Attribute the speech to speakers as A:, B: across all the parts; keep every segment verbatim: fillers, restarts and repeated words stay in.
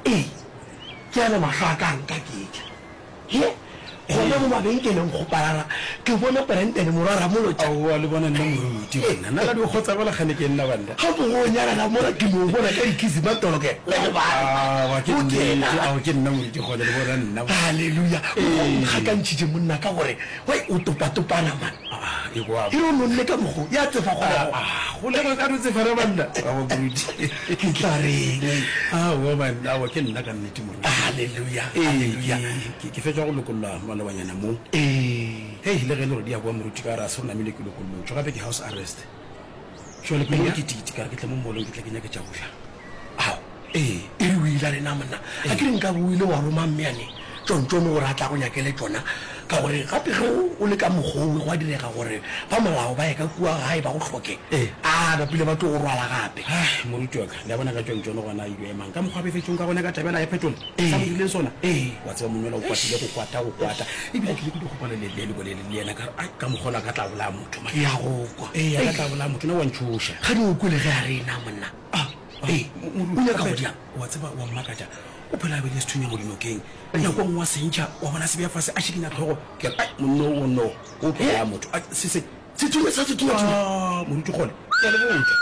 A: eh ke ana mahlaka nka ke he gona mo mabenkeleng go parara ke bona parentene morara molotsa
B: o wa le bona nna moruti bona nna la di khotsa bala khane ke nna banda
A: ga go go nyala la mora ke mo bona ka dikizi ba toloke le le ba
B: ah wa ke nna a ke nna moruti go le bona nna
A: haleluya ga ka ntshije monna ka gore wai o topa topana man
B: ah e kwa
A: ke no nne ka mogo ya tsefa go
B: ah go le ka dutse fara banda wa moruti
A: ke tlare
B: ah wa banda wa ke nna ka nnete moruti
A: haleluya haleluya
B: ke fetsa go lokolla malabanyana mo
A: eh
B: hey le ge le di a bua moruti ka ra sona mile ke lokollo tsoga be ke house arrest jole ke ke titi ka ke tla mo molong ke tla kenya ke tsa go ja
A: ao eh e re wila le namana a ke nka buile wa roma mmeane tsontsono o ratla go nyakele tsona ka gore gape ge o le ka mogongwe go a direga gore ba molao ba e ka kua gae ba go tlhoke a ba pile ba tlo go rwala gape
B: moruti wa ka le a bona ka tsongtsono gona yo emang ka mokgwa befetsong ka gona ka tabela ya petrol sa mo dileng sona
A: eh
B: wa tseba monela o kwatile go kwata go kwata e bile ke le go pala le le le le ena ka ka mogona ka tla bola motho ma
A: ya go kwa
B: eh ya tla bola motho na wa ntshosha
A: ga di o kule ge a rena monna
B: ah
A: eh o nyaka go dia
B: wa tseba wa mmakaja o phela be le sethunya mo dinokeng ya go ngwa sentja wa bona se bya fase a shikina tlhogo ke ai monno o no o phela motho se se
A: sethunya sa sethunya
B: ah mo ntse gole ke le bontsha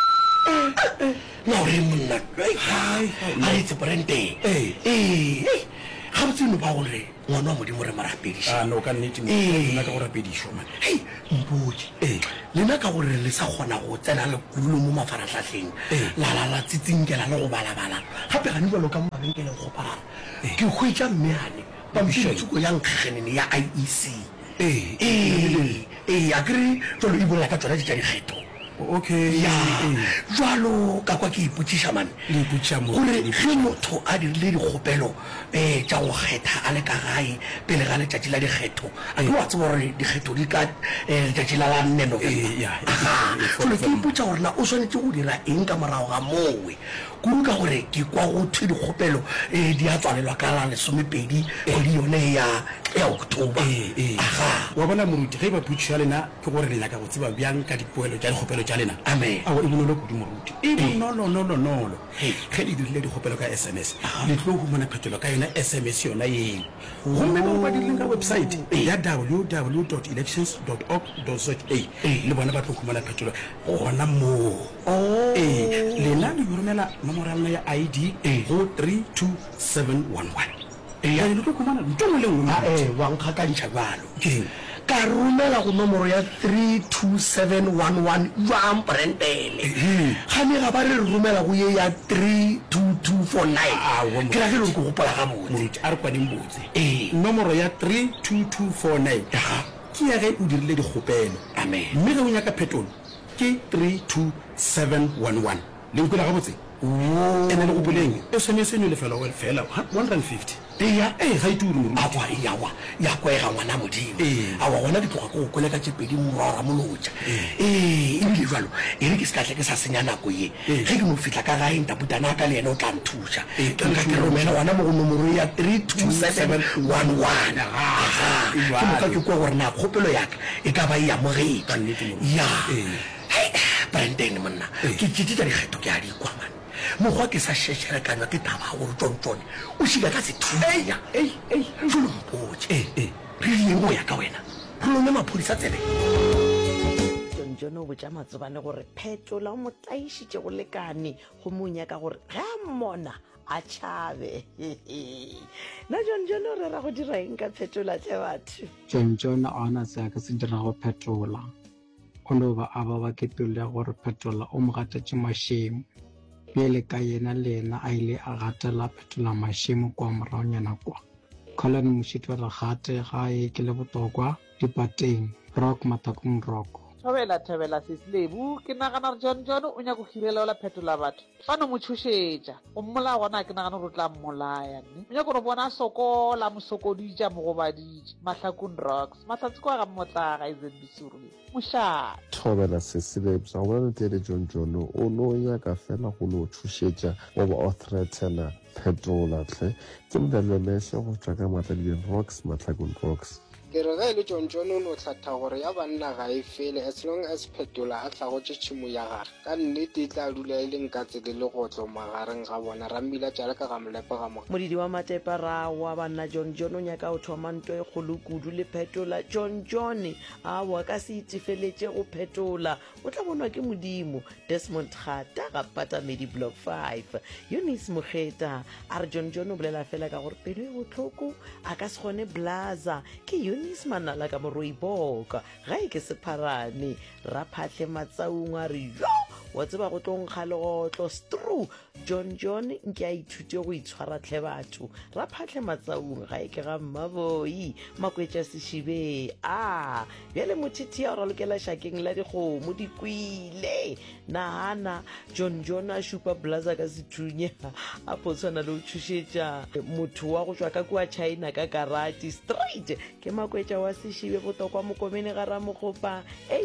A: no re monna ai ai tse parente eh eh ga botseno ba gore ngwana wa modimo re marapedisha
B: ah no ka nnete mo nna ka go rapedisha man
A: hey mboji eh lena ka gore le sa gona go tsena le kulo mo mafaratlhatlheng la la la tsitsinkela le go balabala gape ga ni balo ka mabenkeleng go parara ke hwetša mmeane ba mshitsuko ya nkgenene ya I E C
B: eh
A: eh eh ya kre tsolo e bola ka tsona di tša dikgetho
B: okay
A: ya jwalo ka kwa ke iputsisha man
B: le iputsha mo
A: gore ge motho a dirile dikgopelo eh tša go kgetha a le ka gae pele ga letšatši la dikgetho a ke wa tseba gore dikgetho di ka letšatši la la nne November jalo ke iputsa gore na o swanetse go dira eng ka morago ga mowe kudu ka gore ke kwa go thwe dikgopelo um di a tswalelwa ka la lesomepedi kgwedi yone ya ya October
B: wa bona moruti ge ba putša lena ke gore le nyaka go tseba bjang ka dipoelo tša dikgopelo tša lena
A: amen
B: a e bonolo kudu moruti e bonolo nolo nolo ge le dirile dikgopelo ka S M S le tlo go mona phethelo ka yona S M S yona eng gomme ba ba dirileng ka website ya w w w dot elections dot org dot za le bona ba tlo go mona phethelo gona moo eh lena le romela nomoro ya lona ya I D go three two seven one one ya le tlo go mona ntlo le ngwe
A: eh wa nkgakantšha jalo ka romela go nomoro ya three two seven one one jwang parentele gane ga ba re romela go ye ya three two two four nine ke ra ke le go gopola ga botse
B: a re kwaneng botse nomoro ya three two two four nine ke ya ge o dirile dikgopelo
A: amen
B: mme ge o nyaka phetolo ke three two seven one one le nkwela ga botse ene le go boleng e sone le fela o fela one hundred fifty
A: ya
B: eh ga ituri mo
A: a kwa ya wa ya kwa ga ngwana modimo a wa gona ditloga go kwela ka tsepedi morara molotša eh e bile jalo e re ke se ka tle ke sa senya nako ye ge ke no fitla ka gae ntaputana ka le ena o tla nthuša ke nka ke romela wana mo go nomoro ya three two seven one one ke moka ke kwa gore na kgopelo yaka e ka ba e amogetse ya parenteng monna ke tšitše tša dikgetho ke a di kwa man mokgwa ke sa šešerekanywa ke taba gore tsontsone o šila ka sethunya jolo mpotse re dileng go ya ka wena re lone maphodisa tsebe
C: tsontsone o botša matsobane gore phetola o mo tlaišitše go lekane go monyaka gore ge a mmona a tšhabe na tsontsone o rera go dira eng ka phetola tše batho
D: tsontsone a ona se a ka se dira go phetola o no ba a ba ba ketolola gore phetola o mo gatatše mašemo pele ka yena le yena a ile a gatela phetola mašemo kwa moraonyana kwa colon mošito wa gate ga e ke le botokwa dipateng rock matakong rock
E: thobela thobela seslebu ke nagana re john john o nyaka go hirelela phetola batho fano mo tshošetša o mmola gona ke nagana gore tla mmolaya nne o nyaka gore bona sokola mosokoditša mogobaditše mahlakong rocks mahlatsi kwa ga mmotlaga izembisuri mošate
F: thobela seslebu sa bona tere john john o no nyaka fela go lo tshošetša o ba o threatena phetola tle ke modaleleshe go tšwa ka matladileng rocks mahlakong rocks
G: ke re ge e le John John o no tlhatha gore ya banna ga e fele as long as phetola a tlhagotse tšhimo ya gage ka nnete e tla dula e leng ka tsele le gotlo magareng ga bona ra mmila tšale ka ga molepe ga moga
C: modidi wa matepa ra wa banna John John o nyaka o thoma ntwa e kgolo kudu le phetola John John a wa ka se itefeletse go phetola o tla bonwa ke modimo Desmond Khata ga Patamedi block five Eunice Mogeta a re John John o bolela fela ka gore pelo e botlhoko a ka se gone blaza ke Eunice Manala ka Moroiboka ga e ke sepharane ra phatle matsaung a re yo wa tseba go tlonkga legotlo stru John John nke a ithute go itshwara tle batho ra phatle matsaung ga e ke ga mmaboi makwetša sešibe a bjale mothiti ya ra lokela shakeng la dikgomo di kwile nahana John John a šupa blaza ka sethunya a potshwana le o thušetša motho wa go tšwa ka kua China ka karate straight ke makwetša wa sešibe botokwa mokomene ga Ramokgopa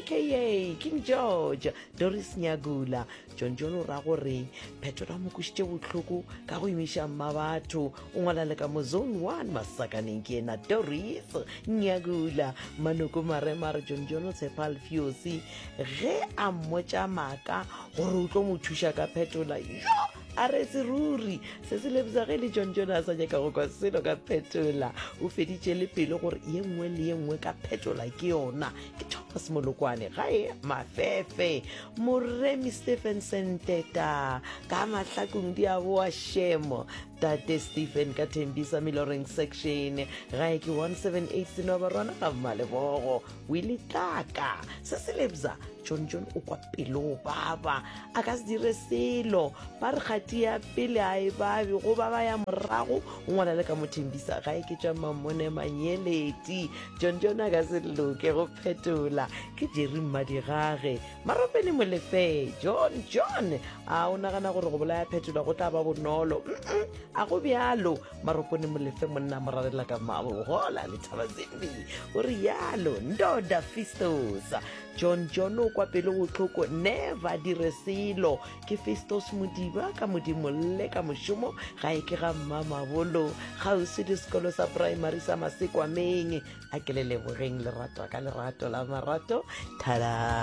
C: aka King George Doris Nyagula John John o ra gore phetola mokušitše bohloko ka go imiša mmabatho o ngwala le ka mo zone one masakaneng ke ena Doris Nyagula manoko maremare John John o tshepa Alfiosi ge a mmotša maaka gore o tlo mo thuša ka phetola yo a retse ruri se se lebisa ge le John John a sa nyaka go kwa selo ka phetola o feditše le pelo gore ye nngwe le ye nngwe ka phetola ke yona ke Thomas Molokwane gae mafefe moremi Stephen Senteta ka mahlakong di a boa shemo Tate Stephen ka Thembisa Miloreng section gae ke one seven eight senoba rona ga Malebogo Willie Tlaka se se lebisa John John o kwa pelo baba a ka se dire selo ba re kgati ya pele a e babe go baba ya morago o ngwana le ka Mothembisa ga e ke tša Mamone Manyeleti John John a ka se loke go phetola ke Jerry Madigage Maropene Molefe John John a o nagana gore go bolaya phetola go tla ba bonolo a go bjalo Maropene Molefe monna morarela ka mabo gola le Thaba Zimbi o re yalo Ndoda Fistos John John o kwa pelo botlhoko never dire selo ke Festus Modiba ka modimo le ka mošomo ga e ke ga Mmamabolo ga o se di sekolo sa primary sa Masekwameng a ke le lebogeng lerato ka lerato la marato tada